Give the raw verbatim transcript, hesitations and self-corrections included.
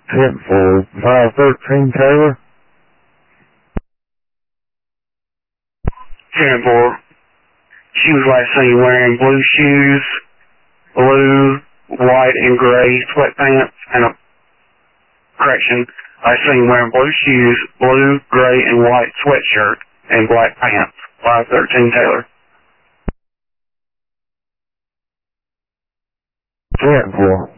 ten for five thirteen Taylor. ten for. She was last seen wearing blue shoes, blue, white, and gray sweatpants, and a, correction, I seen wearing blue shoes, blue, gray, and white sweatshirt, and black pants. five thirteen Taylor. ten for.